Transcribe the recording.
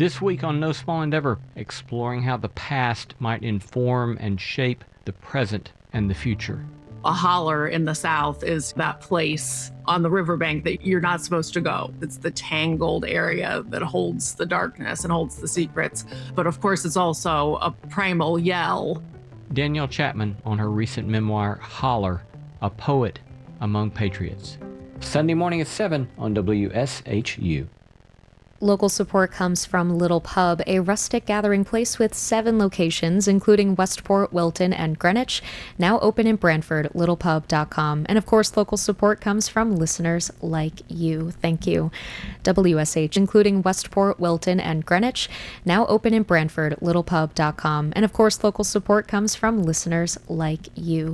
This week on No Small Endeavor, exploring how the past might inform and shape the present and the future. A holler in the South is that place on the riverbank that you're not supposed to go. It's the tangled area that holds the darkness and holds the secrets. But of course, it's also a primal yell. Danielle Chapman on her recent memoir, Holler, A Poet Among Patriots. Sunday morning at 7 on WSHU. Local support comes from Little Pub, a rustic gathering place with 7 locations, including Westport, Wilton, and Greenwich, now open in Brantford, littlepub.com. And of course, local support comes from listeners like you. Thank you. WSH, including Westport, Wilton, and Greenwich, now open in Brantford, littlepub.com. And of course, local support comes from listeners like you.